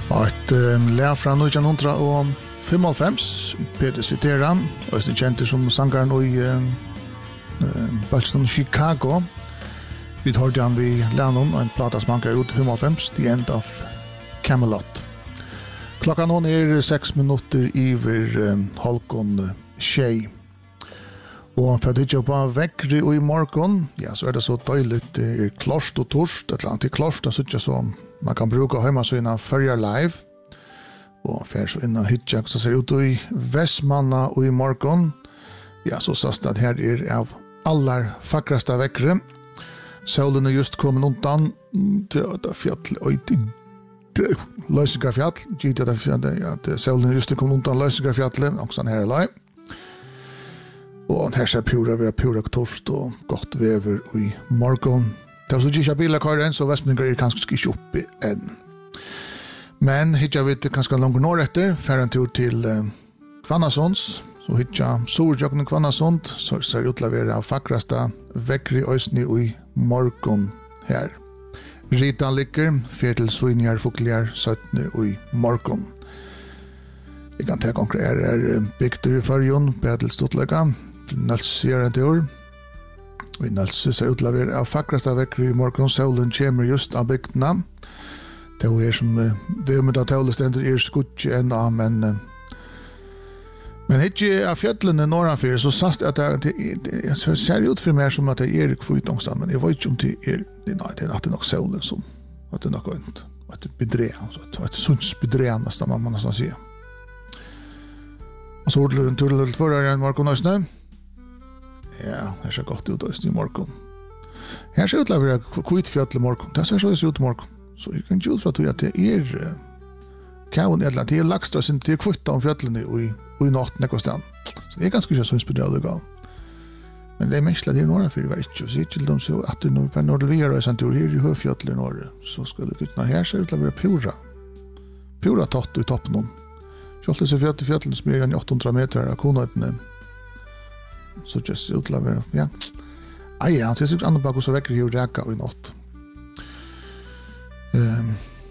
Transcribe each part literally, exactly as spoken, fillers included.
Et um, lær fra nittenhundrafemogfem, Peter Cetera, og er kjent som sangeren i uh, uh, Balston Chicago. Vi hørte han ved Lennon, en plata som han gav ut i femogfem, The End of Camelot. Klokka nå er seks minutter iver um, halvkon tjej. Og for at ikke på vekkri og i morgen, ja, så er det så døylig, det er klart og torst, et eller annet, det er klart, det er ikke så man kan bruka hemma så innan Førjar Live, og fer så innan Hitja, så ser ut i Vestmanna og i morgon, ja, så sast at her er av allar fakrasta vekkri. Solen er just kommet undan til det fjall, og det Løysingarfjall, gitt at det solen er just kommet undan Løysingarfjallet, også her er lai. Og her ser pura vera pura torst og godt vever i morgon. Det er så ikke biler kører enn, så Vestmenninger er kanskje ikke oppi enn. Men hittar vi til kanskje langt nord etter, fer en tur til uh, Kvannasons, så hittar Sorjøkken Kvannasund, så ser det ut til å være av fakrasta vekkri øysni i morgon her. Ritan ligger, fer til Svinjar Fukliar syttende i morgon. Jeg kan ta konkret er bygder i Førjon, bedel stortlega, til Nølsier en tur. Vi Nølsier ser ut til å være av fakrasta vekkri i morgon, solen kommer just av bygdena. Det er som vi med at tålestender er skutje enda, men men ikke av fjøtlene norranfyr, så sagt at det, det, det ser ut for meg som at det er kvitongstand, men jeg vet ikke om det er, nei, det er nok solen som, at det er nok et, et bedre, et, et sunns bedre, nesten man må nesten si. Og så er det en tur til forrige en morgen nøysene. Ja, her ser godt ut i morgen. Her ser ut til å være kvitfjøtle morgen, det ser så ut i morgen. Så jeg kan ikke ut fra at det er uh, kæven eller det er lakstra sin det er kvitta om fjøtlene i, i natten ekko sted. Så det er ganske ikke så inspirerende gal. Men det er mest at det er några for det var ikke. Så jeg til dem så at når vi når vi er i sant her i høfjøtle i Norge, så skal det guttene her ser ut til å være pura. Pura tatt i toppen om. Kjølte seg fjøtle fjøtlene som er enn åtte hundre meter av konøytene. Så just ut til å være, ja. Ah, ja, det er sikkert andre bak og så vekker jeg reka i natt. Um,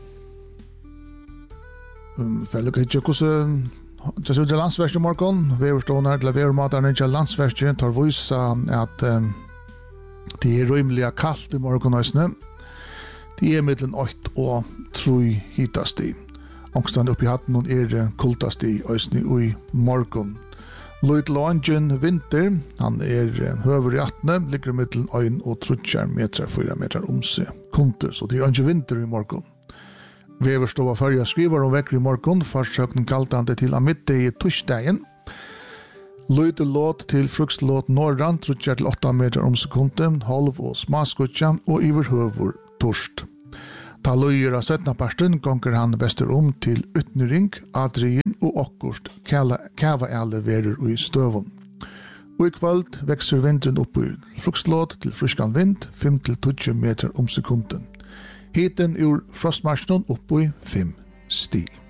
um, for jeg lukker ikke hvordan det ser ut til landsverket i morgen. Vi er stående her til at vi er materne ikke landsverket tar vise at um, det er rymelig kaldt i morgen høysene. Det er mellom åtte og tre hitast i. Ångstand oppi hatten er kultast i høysene i morgen. Little Angel Vinter, han er høver i attene, ligger mellom øyn og trutjar meter, fyra meter om seg. Kunter, så det er Angel Vinter i morgen. Veverstova førja skriver om vekker i morgen, forsøkning kaltande til amitte i torsdagen. Little låt til fruktlåt norran, trutjar til åtta meter om sekunden, halv og smaskutja, og iver høver torst. Ta løyer av syttende parsten gonger han vesterom til Utnering, Adrien og Okkurst, kava-alle verer i støvun. Og i kvöld vekser vinteren opp i fruktlåt til fryskan vind, fem til tjue meter om sekunden. Hiten ur frostmarsjonen opp i fem stig.